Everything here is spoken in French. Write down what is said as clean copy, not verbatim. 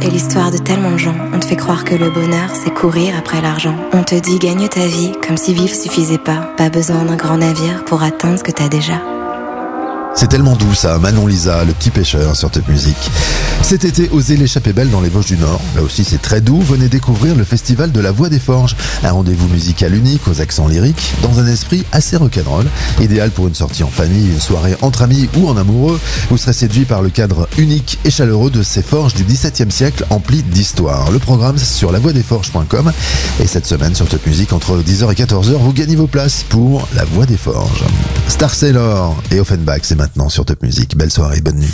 fait l'histoire de tellement de gens. On te fait croire que le bonheur, c'est courir après l'argent. On te dit gagne ta vie, comme si vivre suffisait pas. Pas besoin d'un grand navire pour atteindre ce que t'as déjà. C'est tellement doux ça, Manon Lisa, le petit pêcheur sur Top Music. Cet été, osez l'échapper belle dans les Vosges du Nord. Là aussi c'est très doux, venez découvrir le festival de la Voix des Forges. Un rendez-vous musical unique aux accents lyriques, dans un esprit assez rock'n'roll. Idéal pour une sortie en famille, une soirée entre amis ou en amoureux. Vous serez séduit par le cadre unique et chaleureux de ces forges du XVIIe siècle emplis d'histoire. Le programme c'est sur lavoixdesforges.com. Et cette semaine sur Top Music, entre 10h et 14h, vous gagnez vos places pour la Voix des Forges. Star Sailor et Offenbach, c'est maintenant sur Top Music. Belle soirée, bonne nuit.